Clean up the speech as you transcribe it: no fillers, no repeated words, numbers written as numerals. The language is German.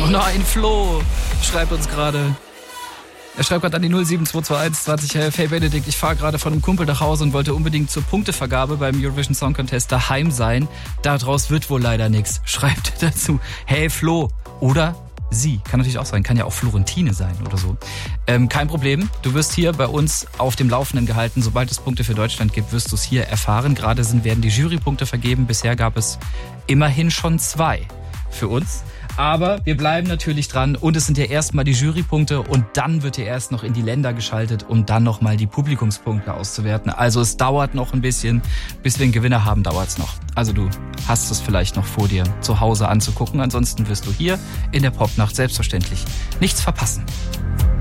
Oh nein, Flo schreibt uns gerade. Er schreibt gerade an die 07221 2011. Hey Benedikt, ich fahre gerade von einem Kumpel nach Hause und wollte unbedingt zur Punktevergabe beim Eurovision Song Contest daheim sein. Daraus wird wohl leider nichts. Schreibt dazu. Hey Flo. Oder sie. Kann natürlich auch sein. Kann ja auch Florentine sein oder so. Kein Problem. Du wirst hier bei uns auf dem Laufenden gehalten. Sobald es Punkte für Deutschland gibt, wirst du es hier erfahren. Gerade werden die Jurypunkte vergeben. Bisher gab es immerhin schon 2 für uns. Aber wir bleiben natürlich dran und es sind ja erstmal die Jurypunkte und dann wird ja erst noch in die Länder geschaltet, um dann nochmal die Publikumspunkte auszuwerten. Also es dauert noch ein bisschen, bis wir einen Gewinner haben, dauert es noch. Also du hast es vielleicht noch vor dir zu Hause anzugucken, ansonsten wirst du hier in der Popnacht selbstverständlich nichts verpassen.